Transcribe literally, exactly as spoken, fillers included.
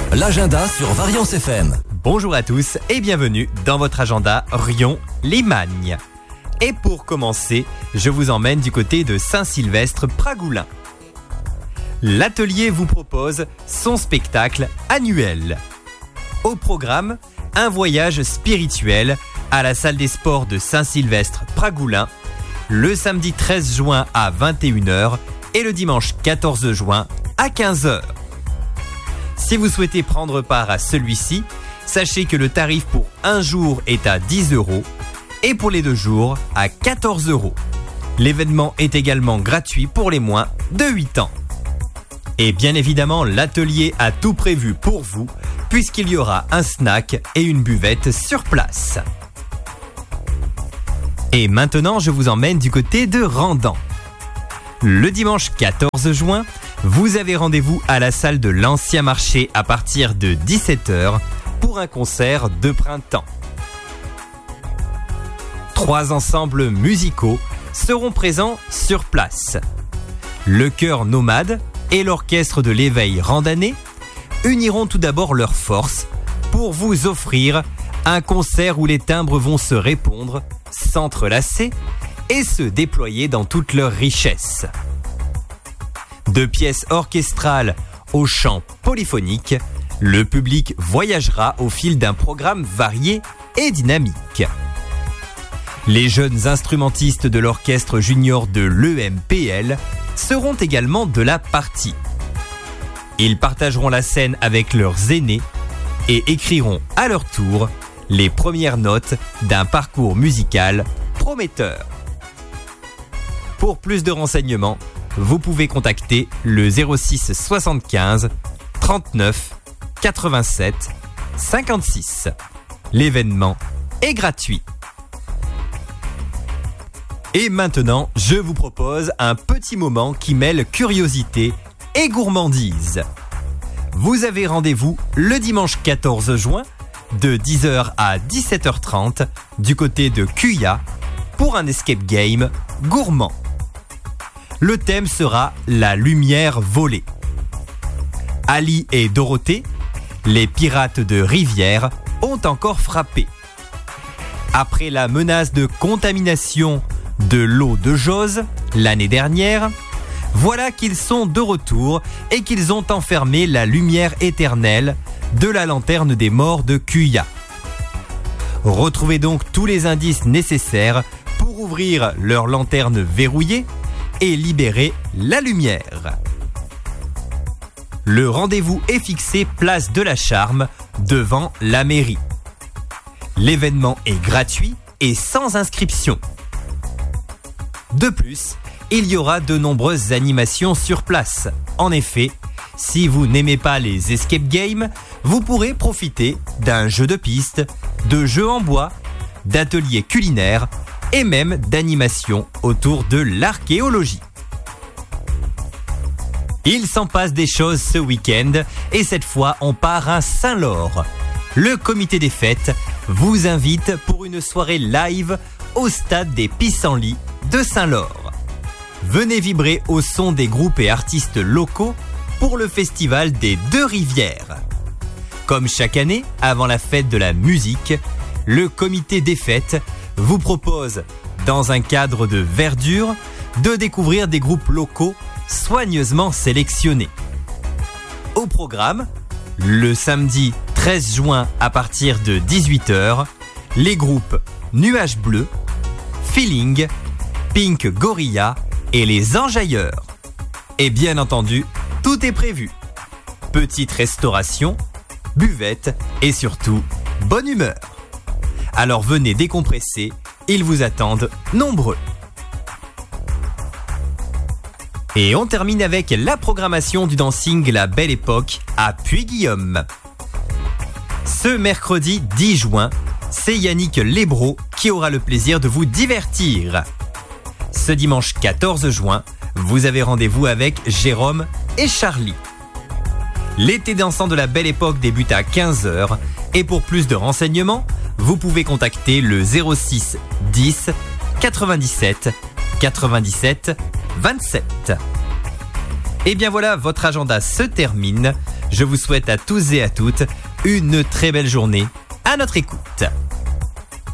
L'agenda sur Variance F M. Bonjour à tous et bienvenue dans votre agenda Rion-Limagne. Et pour commencer, je vous emmène du côté de Saint-Sylvestre-Pragoulin. L'atelier vous propose son spectacle annuel. Au programme, un voyage spirituel à la salle des sports de Saint-Sylvestre-Pragoulin le samedi treize juin à vingt et une heures et le dimanche quatorze juin à quinze heures. Si vous souhaitez prendre part à celui-ci, sachez que le tarif pour un jour est à dix euros et pour les deux jours à quatorze euros. L'événement est également gratuit pour les moins de huit ans. Et bien évidemment, l'atelier a tout prévu pour vous puisqu'il y aura un snack et une buvette sur place. Et maintenant, je vous emmène du côté de Randan. Le dimanche quatorze juin, vous avez rendez-vous à la salle de l'Ancien Marché à partir de dix-sept heures pour un concert de printemps. Trois ensembles musicaux seront présents sur place. Le chœur Nomade et l'orchestre de l'éveil Randanais uniront tout d'abord leurs forces pour vous offrir un concert où les timbres vont se répondre, s'entrelacer et se déployer dans toute leur richesse. De pièces orchestrales au chant polyphonique, le public voyagera au fil d'un programme varié et dynamique. Les jeunes instrumentistes de l'orchestre junior de l'E M P L seront également de la partie. Ils partageront la scène avec leurs aînés et écriront à leur tour les premières notes d'un parcours musical prometteur. Pour plus de renseignements, vous pouvez contacter le zéro six soixante-quinze trente-neuf quatre-vingt-sept cinquante-six. L'événement est gratuit. Et maintenant, je vous propose un petit moment qui mêle curiosité et gourmandise. Vous avez rendez-vous le dimanche quatorze juin de dix heures à dix-sept heures trente du côté de Cuya pour un escape game gourmand. Le thème sera la lumière volée. Ali et Dorothée, les pirates de rivière, ont encore frappé. Après la menace de contamination de l'eau de Jose l'année dernière, voilà qu'ils sont de retour et qu'ils ont enfermé la lumière éternelle de la lanterne des morts de Cuya. Retrouvez donc tous les indices nécessaires pour ouvrir leur lanterne verrouillée et libérer la lumière. Le rendez-vous est fixé place de la Charme devant la mairie. L'événement est gratuit et sans inscription. De plus, il y aura de nombreuses animations sur place. En effet, si vous n'aimez pas les escape games, vous pourrez profiter d'un jeu de piste, de jeux en bois, d'ateliers culinaires et même d'animations autour de l'archéologie. Il s'en passe des choses ce week-end et cette fois on part à Saint-Laure. Le comité des fêtes vous invite pour une soirée live au stade des Pissenlits de Saint-Laure. Venez vibrer au son des groupes et artistes locaux pour le festival des Deux Rivières. Comme chaque année, avant la fête de la musique, le comité des fêtes vous propose, dans un cadre de verdure, de découvrir des groupes locaux soigneusement sélectionnés. Au programme, le samedi treize juin à partir de dix-huit heures, les groupes Nuages Bleus, Feeling, Pink Gorilla et les Enjailleurs. Et bien entendu, tout est prévu. Petite restauration, buvette et surtout, bonne humeur. Alors venez décompresser, ils vous attendent nombreux. Et on termine avec la programmation du dancing La Belle Époque à Puy-Guillaume. Ce mercredi dix juin, c'est Yannick Lebro qui aura le plaisir de vous divertir. Ce dimanche quatorze juin, vous avez rendez-vous avec Jérôme et Charlie. L'été dansant de La Belle Époque débute à quinze heures et pour plus de renseignements, vous pouvez contacter le zéro six dix quatre-vingt-dix-sept quatre-vingt-dix-sept vingt-sept. Et bien voilà, votre agenda se termine. Je vous souhaite à tous et à toutes une très belle journée à notre écoute.